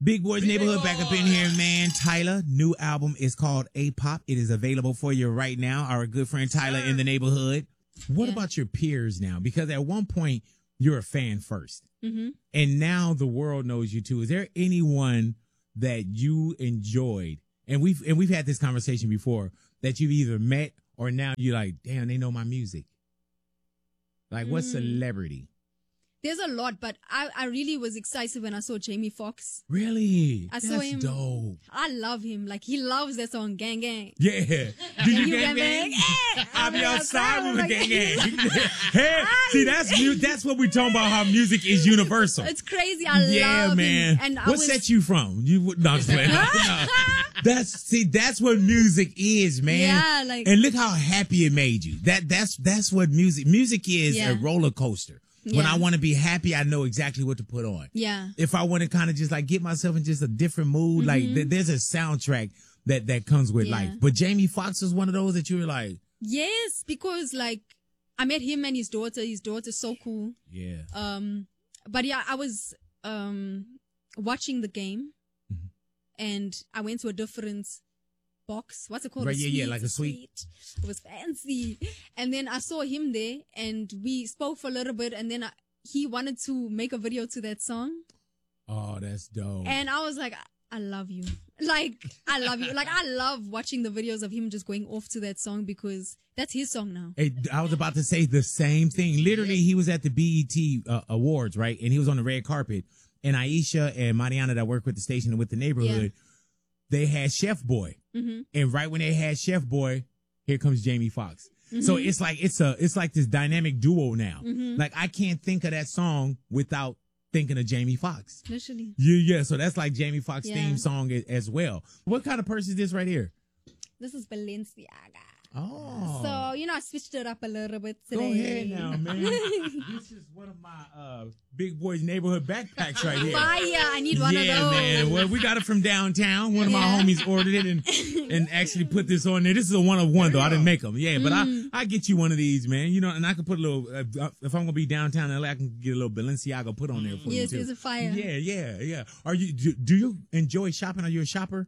Big Boys Neighborhood back up in here, man. Tyler, new album is called A-Pop. It is available for you right now. Our good friend Tyler in the neighborhood. What about your peers now? Because at one point, you're a fan first. Mm-hmm. And now the world knows you too. Is there anyone that you enjoyed? And we've had this conversation before that you've either met or now you're like, damn, they know my music. Like, what celebrity? There's a lot, but I really was excited when I saw Jamie Foxx. Really? I saw him. Dope. I love him. Like, he loves that song, Gang Gang. Yeah. Did you gang gang? I'll be outside with a gang gang. Hey, see, that's what we're talking about, how music is universal. It's crazy. I love man. him. And what set you from? No, I'm just playing. No. That's what music is, man. Yeah, like. And look how happy it made you. That's what music is, a roller coaster. When I want to be happy, I know exactly what to put on. Yeah. If I want to kind of just like get myself in just a different mood, like there's a soundtrack that comes with life. But Jamie Foxx was one of those that you were like, yes, because like I met him and his daughter. His daughter's so cool. Yeah. But yeah, I was watching the game, and I went to a different box. What's it called? Right, yeah, like a suite. It was fancy. And then I saw him there and we spoke for a little bit, and then he wanted to make a video to that song. Oh, that's dope. And I was like, I love you. Like, I love you. Like, I love watching the videos of him just going off to that song because that's his song now. Hey, I was about to say the same thing. Literally, he was at the BET Awards, right? And he was on the red carpet. And Aisha and Mariana that work with the station and with the neighborhood, they had Chef Boy. Mm-hmm. And right when they had Chef Boy, here comes Jamie Foxx. Mm-hmm. So it's like this dynamic duo now. Mm-hmm. Like I can't think of that song without thinking of Jamie Foxx. Literally. Yeah. So that's like Jamie Foxx theme song as well. What kind of person is this right here? This is Balenciaga. Oh. So, I switched it up a little bit today. Go ahead now, man. This is one of my Big Boys Neighborhood backpacks right here. Fire. I need one of those. Yeah, man. Well, we got it from downtown. One of my homies ordered it and actually put this on there. This is a one of one, though. I didn't make them. Yeah, but I get you one of these, man. And I can put a little, if I'm going to be downtown LA, I can get a little Balenciaga put on there for you, too. Yes, it's a fire. Yeah. Do you enjoy shopping? Are you a shopper?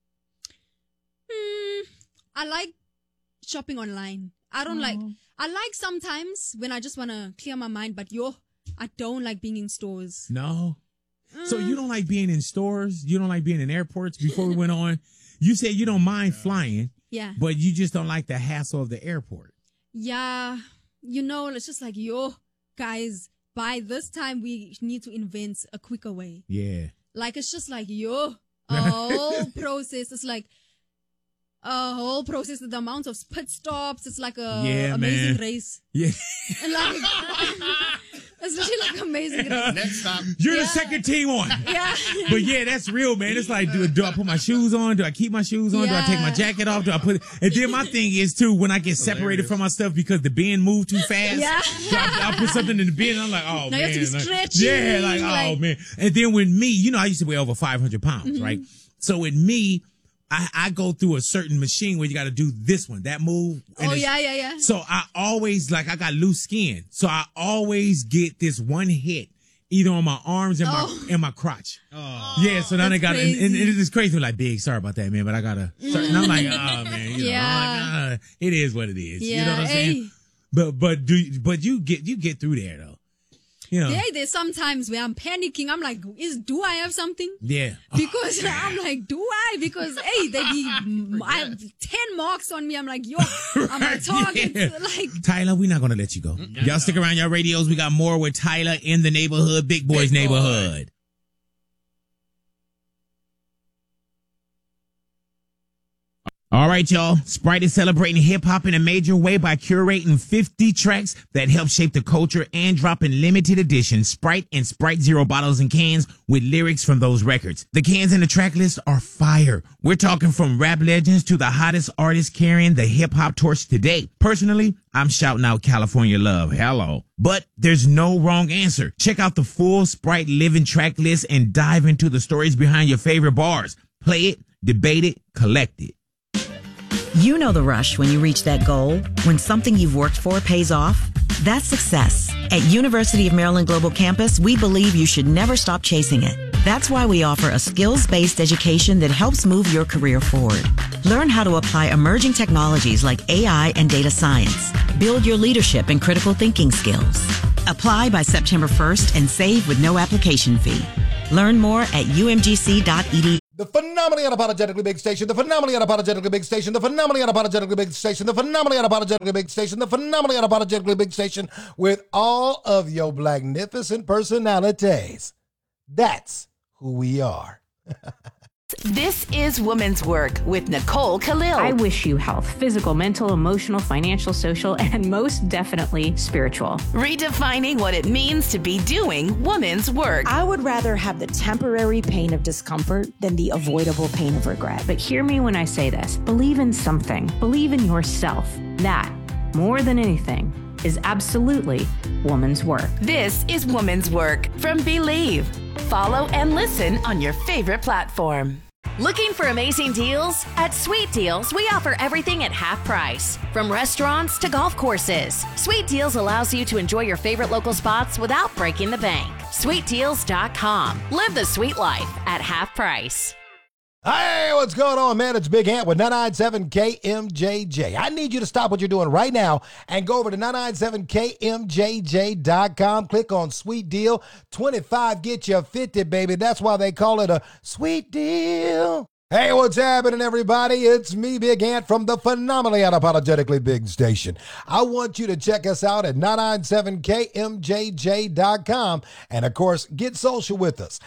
I like shopping online. I like sometimes when I just want to clear my mind, but I don't like being in stores. No. So you don't like being in stores? You don't like being in airports? Before we went on, you said you don't mind flying. Yeah. But you just don't like the hassle of the airport. Yeah. It's just like, guys, by this time we need to invent a quicker way. Yeah. Like, it's just like, a whole process. It's like, a whole process, the amount of pit stops. It's like a amazing race. Yeah. And like, it's literally like amazing race. Next stop. You're the second team on. Yeah. But that's real, man. It's like, do I put my shoes on? Do I keep my shoes on? Do I take my jacket off? Do I put it? And then my thing is too, when I get separated from my stuff because the bin moved too fast. Yeah. So I put something in the bin and I'm like, oh, now man. You have to be stretching. Yeah, oh, man. And then with me, I used to weigh over 500 pounds, right? So with me, I go through a certain machine where you got to do this one, that move. Yeah. So I always, I got loose skin. So I always get this one hit either on my arms and my crotch. Oh. Yeah, so now they got, and it's crazy. Like, Big, sorry about that, man, but I got to, and I'm like, oh, man, it is what it is. Yeah. You know what I'm saying? But you get through there, though. Yeah, there's sometimes where I'm panicking. I'm like, do I have something? Yeah. Because I'm like, do I? Because, I have 10 marks on me. I'm like, I'm a target. Yeah. Like, Tyler, we're not going to let you go. Y'all stick around your radios. We got more with Tyler in the neighborhood, Big Boys Neighborhood. All right, y'all. Sprite is celebrating hip-hop in a major way by curating 50 tracks that help shape the culture and dropping limited edition Sprite and Sprite Zero bottles and cans with lyrics from those records. The cans in the track list are fire. We're talking from rap legends to the hottest artists carrying the hip-hop torch today. Personally, I'm shouting out California Love. Hello. But there's no wrong answer. Check out the full Sprite Living track list and dive into the stories behind your favorite bars. Play it, debate it, collect it. You know the rush when you reach that goal, when something you've worked for pays off. That's success. At University of Maryland Global Campus, we believe you should never stop chasing it. That's why we offer a skills-based education that helps move your career forward. Learn how to apply emerging technologies like AI and data science. Build your leadership and critical thinking skills. Apply by September 1st and save with no application fee. Learn more at umgc.edu. The phenomenally unapologetically big station, the phenomenally unapologetically big station, the phenomenally unapologetically big station, the phenomenally unapologetically big station, the phenomenally unapologetically big station with all of your magnificent personalities. That's who we are. This is Women's Work with Nicole Khalil. I wish you health, physical, mental, emotional, financial, social, and most definitely spiritual. Redefining what it means to be doing women's work. I would rather have the temporary pain of discomfort than the avoidable pain of regret. But hear me when I say this. Believe in something. Believe in yourself. That, more than anything, is absolutely woman's work. This is Women's Work from Believe. Follow and listen on your favorite platform. Looking for amazing deals? At Sweet Deals, we offer everything at half price. From restaurants to golf courses, Sweet Deals allows you to enjoy your favorite local spots without breaking the bank. SweetDeals.com. Live the sweet life at half price. Hey, what's going on, man? It's Big Ant with 997 KMJJ. I need you to stop what you're doing right now and go over to 997KMJJ.com. Click on Sweet Deal. 25 get you 50, baby. That's why they call it a sweet deal. Hey, what's happening, everybody? It's me, Big Ant, from the phenomenally unapologetically big station. I want you to check us out at 997KMJJ.com. And, of course, get social with us,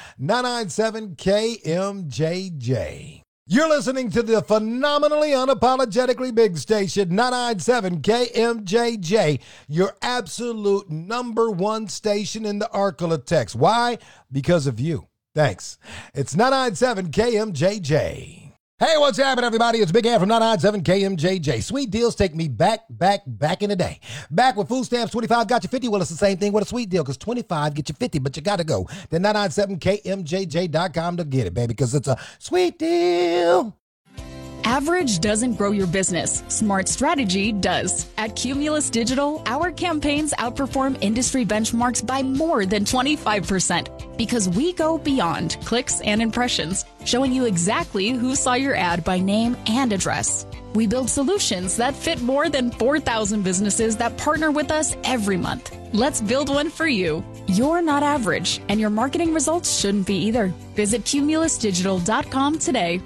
997KMJJ. You're listening to the phenomenally unapologetically big station, 997 KMJJ, your absolute number one station in the Arklatex. Why? Because of you. Thanks. It's 997 KMJJ. Hey, what's happening, everybody? It's Big Ant from 997 KMJJ. Sweet deals take me back in the day. Back with food stamps, 25 got you 50. Well, it's the same thing with a sweet deal because 25 get you 50, but you got to go to 997KMJJ.com to get it, baby, because it's a sweet deal. Average doesn't grow your business. Smart strategy does. At Cumulus Digital, our campaigns outperform industry benchmarks by more than 25% because we go beyond clicks and impressions, showing you exactly who saw your ad by name and address. We build solutions that fit more than 4,000 businesses that partner with us every month. Let's build one for you. You're not average, and your marketing results shouldn't be either. Visit cumulusdigital.com today.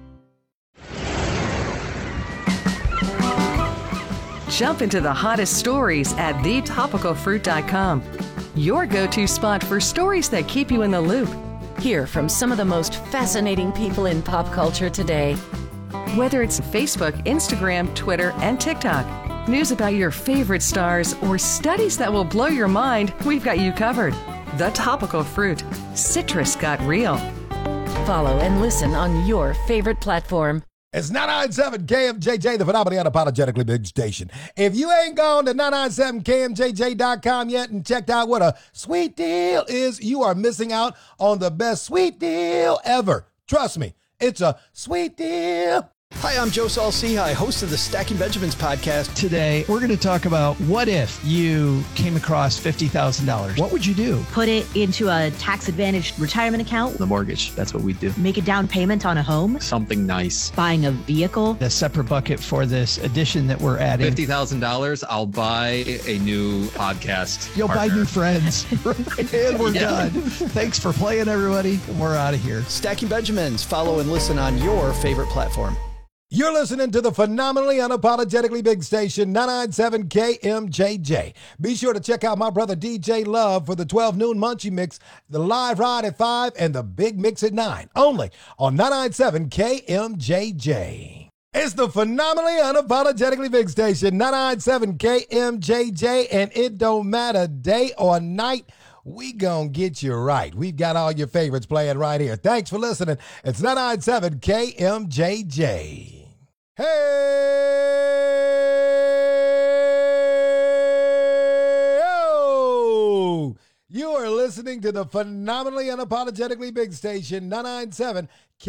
Jump into the hottest stories at thetopicalfruit.com. Your go-to spot for stories that keep you in the loop. Hear from some of the most fascinating people in pop culture today. Whether it's Facebook, Instagram, Twitter, and TikTok, news about your favorite stars, or studies that will blow your mind, we've got you covered. The Topical Fruit. Citrus got real. Follow and listen on your favorite platform. It's 997 KMJJ, the phenomenally unapologetically big station. If you ain't gone to 997KMJJ.com yet and checked out what a sweet deal is, you are missing out on the best sweet deal ever. Trust me, it's a sweet deal. Hi, I'm Joe Saul-Sehy, host of the Stacking Benjamins podcast. Today, we're going to talk about what if you came across $50,000? What would you do? Put it into a tax-advantaged retirement account. The mortgage, that's what we do. Make a down payment on a home. Something nice. Buying a vehicle. A separate bucket for this addition that we're adding. $50,000, I'll buy a new podcast. You'll partner. buy new friends. And we're done. Thanks for playing, everybody. We're out of here. Stacking Benjamins. Follow and listen on your favorite platform. You're listening to the phenomenally unapologetically big station, 997 KMJJ. Be sure to check out my brother DJ Love for the 12 noon Munchie Mix, the live ride at 5, and the big mix at 9. Only on 997 KMJJ. It's the phenomenally unapologetically big station, 997 KMJJ, and it don't matter day or night. We gonna get you right. We've got all your favorites playing right here. Thanks for listening. It's 997 KMJJ. Hey, oh, you are listening to the phenomenally unapologetically big station, 997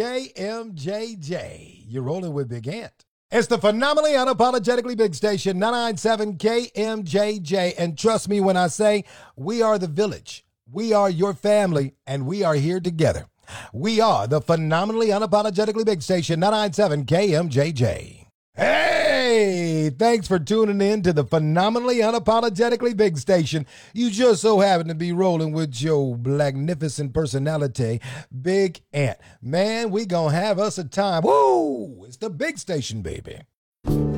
KMJJ. You're rolling with Big Ant. It's the phenomenally unapologetically big station, 997 KMJJ. And trust me when I say we are the village. We are your family, and we are here together. We are the phenomenally unapologetically big station, 997 KMJJ. Hey, thanks for tuning in to the phenomenally unapologetically big station. You just so happen to be rolling with your magnificent personality, Big Ant. Man, we gonna have us a time. Woo! It's the big station, baby.